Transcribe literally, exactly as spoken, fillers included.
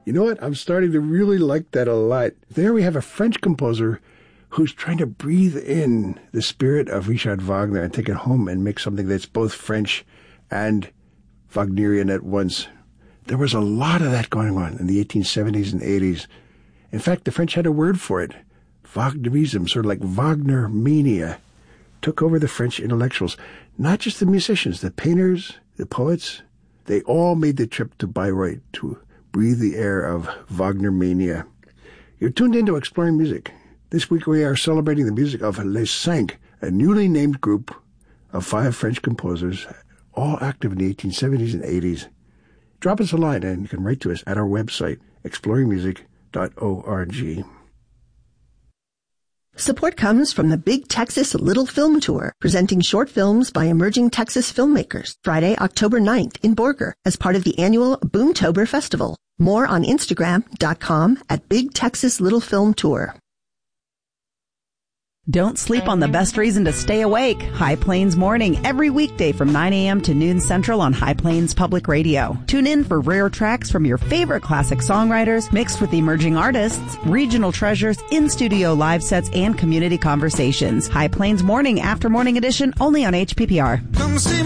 You know what? I'm starting to really like that a lot. There we have a French composer who's trying to breathe in the spirit of Richard Wagner and take it home and make something that's both French and Wagnerian at once. There was a lot of that going on in the eighteen seventies and eighties. In fact, the French had a word for it. Wagnerism, sort of like Wagner mania, took over the French intellectuals. Not just the musicians, the painters, the poets. They all made the trip to Bayreuth to breathe the air of Wagner mania. You're tuned into Exploring Music. This week we are celebrating the music of Les Cinq, a newly named group of five French composers, all active in the eighteen seventies and eighties. Drop us a line and you can write to us at our website, exploring music dot org. Support comes from the Big Texas Little Film Tour, presenting short films by emerging Texas filmmakers, Friday, October ninth in Borger, as part of the annual Boomtober Festival. More on Instagram dot com at Big Texas Little Film Tour. Don't sleep on the best reason to stay awake. High Plains Morning, every weekday from nine a.m. to noon Central on High Plains Public Radio. Tune in for rare tracks from your favorite classic songwriters, mixed with emerging artists, regional treasures, in-studio live sets, and community conversations. High Plains Morning, after morning edition, only on H P P R. Come see